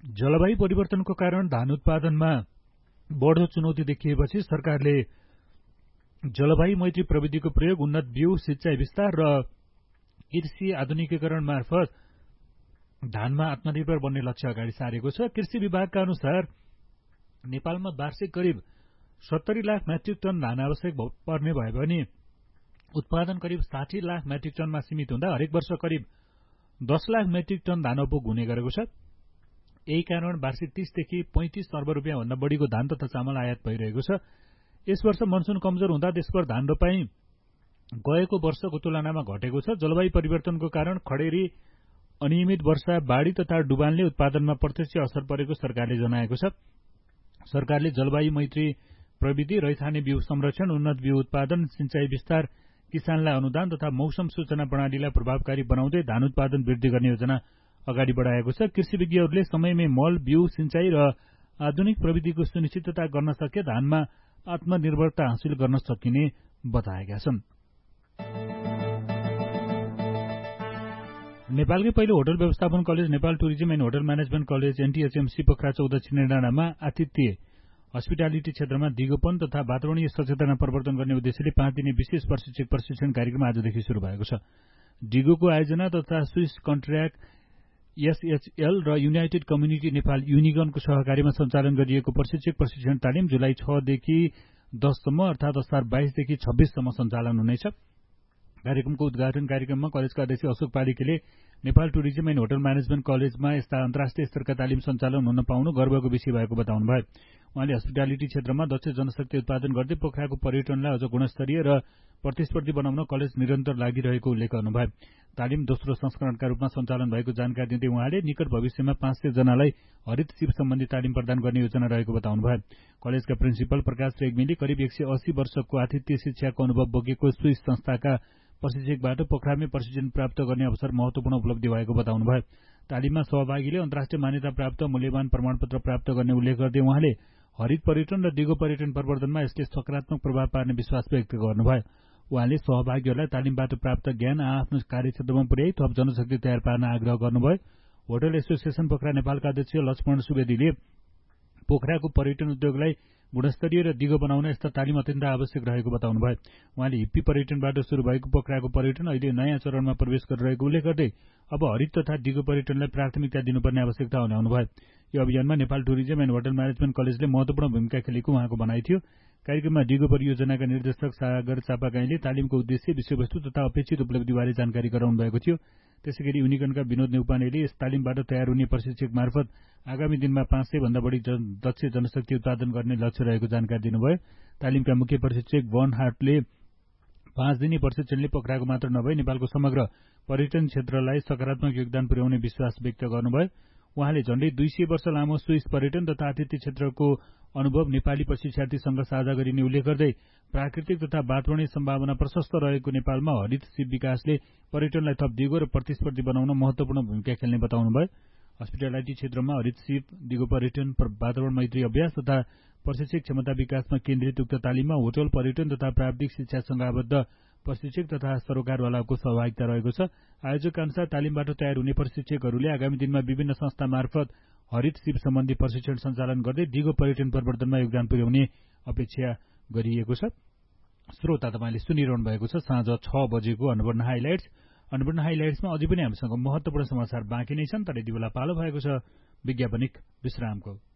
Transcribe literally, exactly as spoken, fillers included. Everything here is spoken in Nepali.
जलवायु परिवर्तनको कारण धान उत्पादनमा बढ्दो चुनौती देखिएपछि सरकारले जलवायु मैत्री प्रविधिको प्रयोग, उन्नत बिउ, सिंचाइ विस्तार र कृषि आधुनिकीकरण मार्फत धानमा आत्मनिर्भर बन्ने लक्ष्य अगाडि सारेको छ। कृषि विभागका अनुसार नेपालमा वार्षिक करिब सत्तरी लाख मेट्रिक टन धान आवश्यक पर्ने भए पनि उत्पादन करिब साठी लाख मेट्रिक टनमा सीमित हुँदा हरेक वर्ष करिब दस लाख मेट्रिक टन धान उपभोग हुने गरेको छ। यही कारण वार्षिक तीसदेखि पैंतिस अर्ब रुपियाँ भन्दा बढीको धान तथा चामल आयात भइरहेको छ। यस वर्ष मनसुन कमजोर हुँदा देशभर धान रोपाई गएको वर्षको तुलनामा घटेको छ। जलवायु परिवर्तनको कारण खडेरी, अनियमित वर्षा, बाढी तथा डुबानले उत्पादनमा प्रत्यक्ष असर परेको सरकारले जनाएको छ। सरकारले जलवायु मैत्री प्रविधि, रैथाने बिउ संरक्षण, उन्नत बिउ उत्पादन, सिंचाइ विस्तार, किसानलाई अनुदान तथा मौसम सूचना प्रणालीलाई प्रभावकारी बनाउँदै धान उत्पादन वृद्धि गर्ने योजना अगाडि बढाएको छ। कृषि विज्ञहरूले समयमै मल, बिउ, सिंचाइ र आधुनिक प्रविधिको सुनिश्चितता गर्न सके धानमा आत्मनिर्भरता हासिल गर्न सकिने बताएका छन्। नेपालकै पहिलो होटल व्यवस्थापन college Nepal tourism and hotel management college एनटीएचएमसी Pokhara चौध छिनेडाँडामा आतिथ्य हस्पिटालिटी क्षेत्रमा दिगोपन तथा वातावरणीय सचेतना प्रवर्तन गर्ने उद्देश्यले पाँच दिने विशेष प्रशिक्षक प्रशिक्षण कार्यक्रम आजदेखि शुरू भएको छ। डिगोको आयोजना तथा स्विस कन्ट्र्याक्ट एसएचएल र युनाइटेड कम्युनिटी नेपाल युनिगनको सहकारीमा सञ्चालन गरिएको प्रशिक्षक प्रशिक्षण तालिम जुलाई छदेखि दससम्म अर्थात असार बाइसदेखि छब्बीससम्म सञ्चालन हुनेछ। कार्यक्रमको उद्घाटन कार्यक्रममा कलेजका अध्यक्ष Ashok पालिकेले Nepal tourism and hotel management कलेजमा यस्ता अन्तर्राष्ट्रिय स्तरका तालिम सञ्चालन हुन पाउनु गर्वको विषय भएको बताउनुभयो। उहाँले हस्पिटालिटी क्षेत्रमा दक्ष जनशक्ति उत्पादन गर्दै पोखराको पर्यटनलाई अझ गुणस्तरीय र प्रतिस्पर्धी बनाउन कलेज निरन्तर लागिरहेको उल्लेख गर्नुभयो। तालिम दोस्रो संस्करणका रूपमा सञ्चालन भएको जानकारी दिँदै उहाँले निकट भविष्यमा पाँच सय जनालाई हरित सिप सम्बन्धी तालिम प्रदान गर्ने योजना रहेको बताउनुभयो। कलेजका प्रिन्सिपल प्रकाश रेग्मीले करिब एक सय अस्सी वर्षको आतिथ्य शिक्षाको अनुभव बोकेको स्विस संस्थाका प्रशिक्षकबाट पोखरामै प्रशिक्षण प्राप्त गर्ने अवसर महत्वपूर्ण उपलब्धि भएको बताउनुभयो। तालिममा सहभागीले अन्तर्राष्ट्रिय मान्यता प्राप्त मूल्यवान प्रमाणपत्र प्राप्त गर्ने उल्लेख गर्दै उहाँले हरित पर्यटन र दिगो पर्यटन प्रवर्धनमा यसले सकारात्मक प्रभाव पार्ने विश्वास व्यक्त गर्नुभयो। उहाँले सहभागीहरूलाई तालिमबाट प्राप्त ज्ञान आफ्नो कार्यक्षेत्रमा पुर्याई थप जनशक्ति तयार पार्न आग्रह गर्नुभयो। होटल एसोसिएसन पोखरा नेपालका अध्यक्ष लक्ष्मण सुवेदीले पोखराको पर्यटन उद्योगलाई गुणस्तरीय र दिगो बनाउन यस्ता तालिम अत्यन्त आवश्यक रहेको बताउनुभयो। उहाँले हिप्पी पर्यटनबाट शुरू भएको पोखराको पर्यटन अहिले नयाँ चरणमा प्रवेश गरिरहेको उल्लेख गर्दै अब हरित तथा दिगो पर्यटनलाई प्राथमिकता दिनुपर्ने आवश्यकता हुनुहुन्भयो। यो अभियानमा Nepal tourism and hotel management कलेजले महत्वपूर्ण भूमिका खेलेको उहाँको भनाइ थियो। कार्यक्रममा दिगो परियोजनाका निर्देशक सागर चापागाईले तालिमको उद्देश्य, विषयवस्तु तथा अपेक्षित उपलब्धिबारे जानकारी गराउनु भएको थियो। त्यसैगरी युनिकनका विनोद नेउपानेले यस तालिमबाट तयार हुने प्रशिक्षक मार्फत आगामी दिनमा पाँच सय भन्दा बढी दक्ष जनशक्ति उत्पादन गर्ने लक्ष्य रहेको जानकारी दिनुभयो। तालिमका मुख्य प्रशिक्षक वन हार्टले पाँच दिने प्रशिक्षणले पोखराको मात्र नभई नेपालको समग्र पर्यटन क्षेत्रलाई सकारात्मक योगदान पुर्याउने विश्वास व्यक्त गर्नुभयो। उहाँले झण्डै दुई सय वर्ष लामो स्विस पर्यटन तथा आतिथ्य क्षेत्रको अनुभव नेपाली प्रशिक्षार्थीसँग साझा गरिने उल्लेख गर्दै प्राकृतिक तथा वातावरणीय सम्भावना प्रशस्त रहेको नेपालमा हरित सिप विकासले पर्यटनलाई थप दिगो र प्रतिस्पर्धी बनाउन महत्वपूर्ण भूमिका खेल्ने बताउनुभयो। हस्पिटालिटी क्षेत्रमा हरित सिप, दिगो पर्यटन, वातावरण मैत्री अभ्यास तथा प्रशिक्षक क्षमता विकासमा केन्द्रित उक्त तालिममा होटल, पर्यटन तथा प्राविधिक शिक्षासँग आबद्ध प्रशिक्षक तथा सरोकारवालाको सहभागिता रहेको छ। आयोजकका अनुसार तालिमबाट तयार हुने प्रशिक्षकहरूले आगामी दिनमा विभिन्न संस्था मार्फत हरित सिप सम्बन्धी प्रशिक्षण सञ्चालन गर्दै दिगो पर्यटन प्रवर्धनमा योगदान पुर्याउने अपेक्षा गरिएको छ। श्रोता, तपाईँले सुनिरहनु भएको छ साँझ छ बजेको अन्नपूर्ण हाइलाइट्स। अन्नपूर्ण हाइलाइट्समा अझै पनि हामीसँग महत्वपूर्ण समाचार बाँकी नै छन्, तर यति बेला पालो भएको छ विज्ञापनिक विश्रामको।